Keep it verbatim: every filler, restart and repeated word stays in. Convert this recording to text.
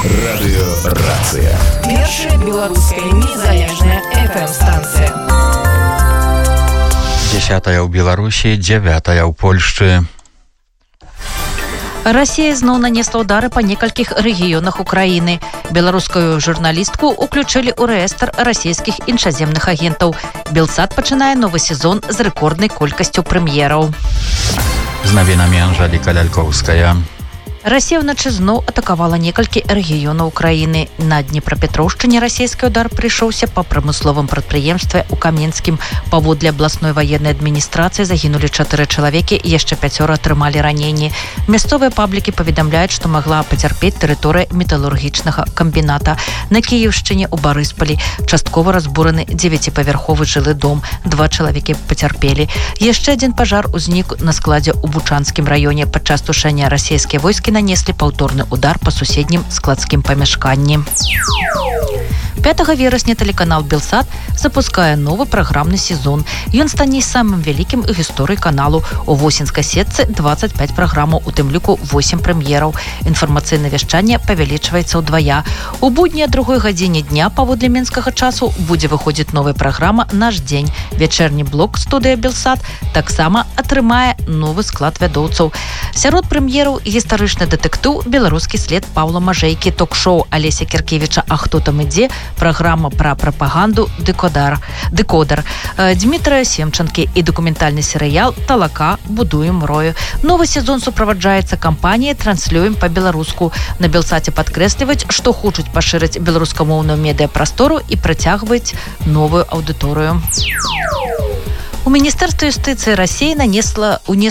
Радыёрацыя. Першая беларуская незалежная эф эм-станцыя. Дзясятая ў Беларусі, дзявятая ў Польшчы. Расія зноў нанесла ўдары па некалькіх рэгіёнах Украіны. Беларускую журналістку уключылі ў рэестр расійскіх іншаземных агентаў. Белсат пачынае новы сезон з рэкорднай колькасцю прэм'ераў. З навінамі Анжэліка Лялькоўская. Расія ўначы зноў атакавала некалькі рэгіёнаў Украіны. На Днепрапетроўшчыне расійскі ўдар прыйшоўся па прамысловым прадпрыемстве ў Каменскім. Паводле абласной ваеннай адміністрацыі загінулі чатыры чалавекі, яшчэ пяцёра атрымалі раненні. Мясцовыя паблікі паведамляюць, што магла пацярпець тэрыторыя металургічнага камбіната. На Кіеўшчыне ў Барыспалі часткова разбураны дзевяціпавярховы жылы дом. Два чалавекі пацярпелі. Яшчэ адзін пажар узнік на складзе ў Бучанскім раёне. Падчас тушэння расійскія войскі нанеслі паўторны удар па суседнім складскім памяшканні. пятага верасня тэлеканал Белсат запускае новы праграмны сезон. Ён стане самым вялікім у гісторыі каналу. У восеньскай сетцы дваццаць пяць праграмаў, у тым ліку восем прэм'ераў. Інфармацыйнае вяшчанне павялічваецца ўдвая. У будні о другой гадзіне дня паводле менскага часу будзе выходзіць новая праграма «Наш дзень». Вячэрні блок студыя Белсат таксама атрымае новы склад вядоўцаў. Сярод прэм'ераў гістарычны дэтэктыў «Беларускі след» Паўла Мажэйкі, ток-шоу Алеся Кіркевіча «А хто там ідзе», праграма пра прапаганду «Дэкодар», «Дэкодар», Дмітрая Семчанкі і дакументальны серыял «Талака. Будуем рою». Новы сезон суправаджаецца кампаніяй «Транслюем па-беларуску». На Белсаце падкрэсліваюць, што хочуць пашырыць беларускамоўную медыяпрастору і працягваюць новую аўдыторыю. У Міністэрстве юстыцыі Расіі нанесла